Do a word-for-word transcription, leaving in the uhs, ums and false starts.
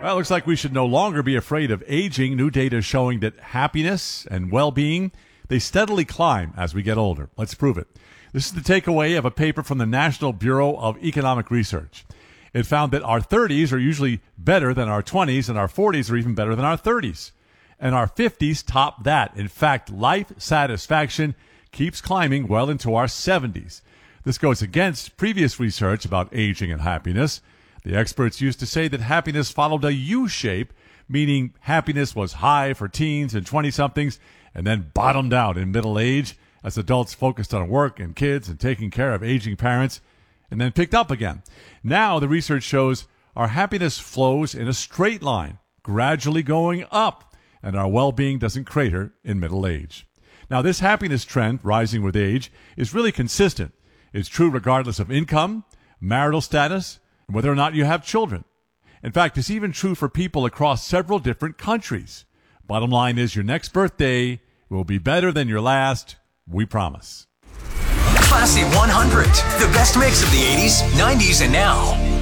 Well, it looks like we should no longer be afraid of aging. New data is showing that happiness and well-being, they steadily climb as we get older. Let's prove it. This is the takeaway of a paper from the National Bureau of Economic Research. It found that our thirties are usually better than our twenties, and our forties are even better than our thirties. And our fifties top that. In fact, life satisfaction keeps climbing well into our seventies. This goes against previous research about aging and happiness. The experts used to say that happiness followed a U-shape, meaning happiness was high for teens and twenty-somethings and then bottomed out in middle age as adults focused on work and kids and taking care of aging parents, and then picked up again. Now the research shows our happiness flows in a straight line, gradually going up, and our well-being doesn't crater in middle age. Now this happiness trend, rising with age, is really consistent. It's true regardless of income, marital status, whether or not you have children. In fact, it's even true for people across several different countries. Bottom line is your next birthday will be better than your last, we promise. Classy one hundred, the best mix of the eighties, nineties, and now.